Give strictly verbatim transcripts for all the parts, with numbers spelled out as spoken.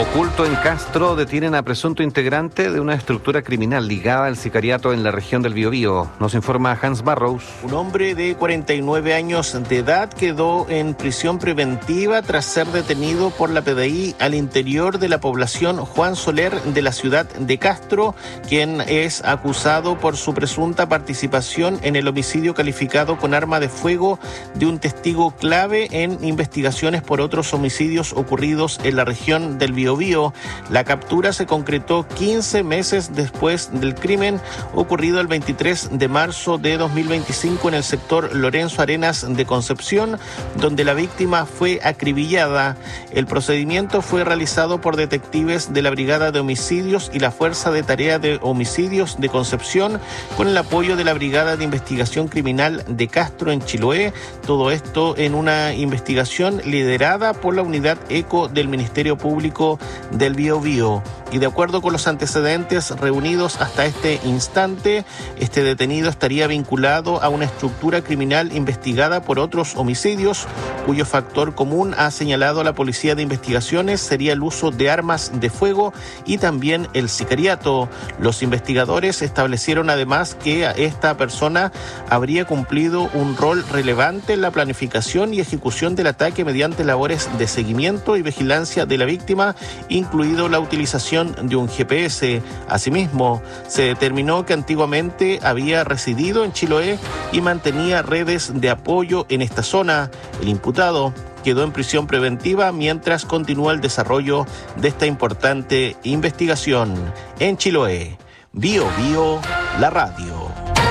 Oculto en Castro, detienen a presunto integrante de una estructura criminal ligada al sicariato en la región del Biobío. Nos informa Hans Barrows. Un hombre de cuarenta y nueve años de edad quedó en prisión preventiva tras ser detenido por la P D I al interior de la población Juan Soler de la ciudad de Castro, quien es acusado por su presunta participación en el homicidio calificado con arma de fuego de un testigo clave en investigaciones por otros homicidios ocurridos en la región del Biobío. Biobío. La captura se concretó quince meses después del crimen ocurrido el veintitrés de marzo de dos mil veinticinco en el sector Lorenzo Arenas de Concepción, donde la víctima fue acribillada. El procedimiento fue realizado por detectives de la Brigada de Homicidios y la Fuerza de Tarea de Homicidios de Concepción, con el apoyo de la Brigada de Investigación Criminal de Castro en Chiloé. Todo esto en una investigación liderada por la Unidad ECO del Ministerio Público del Biobío. Y de acuerdo con los antecedentes reunidos hasta este instante, este detenido estaría vinculado a una estructura criminal investigada por otros homicidios, cuyo factor común, ha señalado la Policía de Investigaciones, sería el uso de armas de fuego y también el sicariato. Los investigadores establecieron además que esta persona habría cumplido un rol relevante en la planificación y ejecución del ataque mediante labores de seguimiento y vigilancia de la víctima, incluido la utilización de un G P S. Asimismo, se determinó que antiguamente había residido en Chiloé y mantenía redes de apoyo en esta zona. El imputado quedó en prisión preventiva mientras continúa el desarrollo de esta importante investigación. En Chiloé, Biobío, la radio.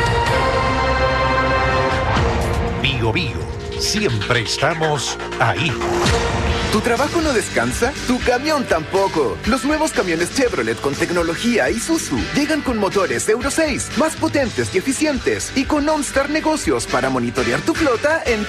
Biobío, siempre estamos ahí. ¿Tu trabajo no descansa? ¡Tu camión tampoco! Los nuevos camiones Chevrolet con tecnología Isuzu llegan con motores Euro seis, más potentes y eficientes, y con OnStar Negocios para monitorear tu flota en